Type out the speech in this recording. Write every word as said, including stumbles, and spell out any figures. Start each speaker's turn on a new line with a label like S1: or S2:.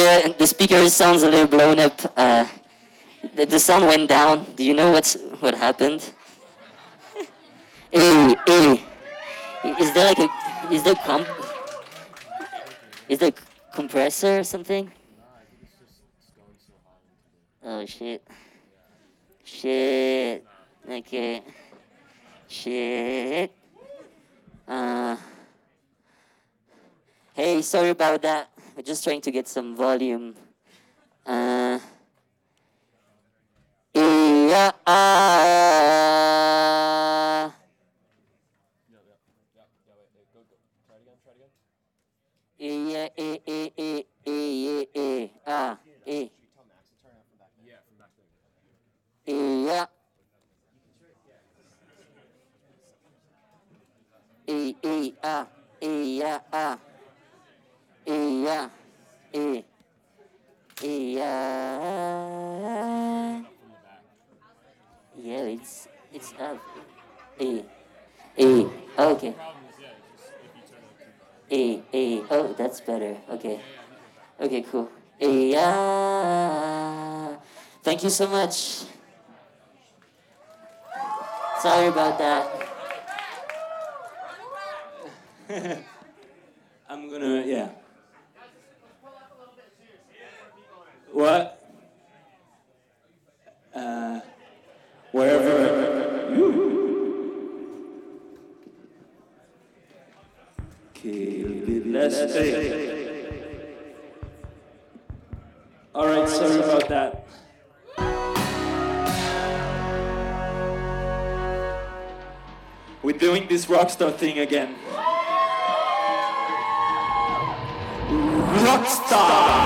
S1: the the speaker sounds a little blown up. Uh, the, the sound went down. Do you know what's what happened? Hey, hey, is there like a is there comp is there compressor or something? Oh shit, shit. Okay, shit. Uh, hey, sorry about that. We're just trying to get some volume. Uh, yeah, uh, yeah, eh, eh, eh, eh, eh, eh, ah, eh, yeah, eh, eh, ah, eh, yeah, ah, eh, yeah, eh, eh, yeah. Yeah, it's it's up. A, A. Okay. A, A. Oh, that's better. Okay. Okay, cool. A, ah. Thank you so much. Sorry about that.
S2: I'm gonna, yeah. What? Uh, wherever. Okay, let's stay. All right, sorry about that. We're doing this rockstar thing again. Rockstar!